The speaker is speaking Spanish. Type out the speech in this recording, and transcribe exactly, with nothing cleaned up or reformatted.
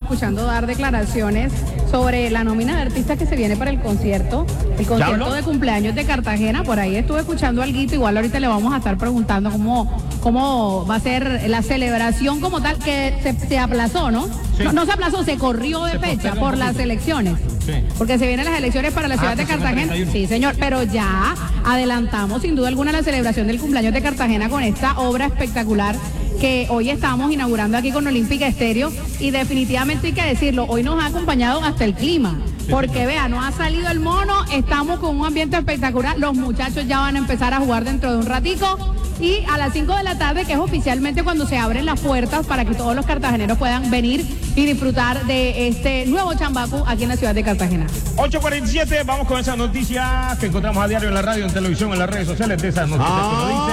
escuchando dar declaraciones sobre la nómina de artistas que se viene para el concierto, el concierto de cumpleaños de Cartagena. Por ahí estuve escuchando algo, igual ahorita le vamos a estar preguntando cómo, cómo va a ser la celebración como tal, que se, se aplazó, ¿no? Sí. ¿no? No se aplazó, se corrió de se fecha por las elecciones. Sí. Porque se vienen las elecciones para la ciudad ah, de Cartagena. Sí, señor, pero ya adelantamos sin duda alguna la celebración del cumpleaños de Cartagena con esta obra espectacular que hoy estamos inaugurando aquí con Olímpica Estéreo, y definitivamente hay que decirlo, hoy nos ha acompañado hasta el clima, porque vea, no ha salido el mono, estamos con un ambiente espectacular, los muchachos ya van a empezar a jugar dentro de un ratico, y a las cinco de la tarde, que es oficialmente cuando se abren las puertas para que todos los cartageneros puedan venir y disfrutar de este nuevo Chambacu aquí en la ciudad de Cartagena. ocho cuarenta y siete, vamos con esas noticias que encontramos a diario en la radio, en televisión, en las redes sociales, de esas noticias ah. que nos dicen.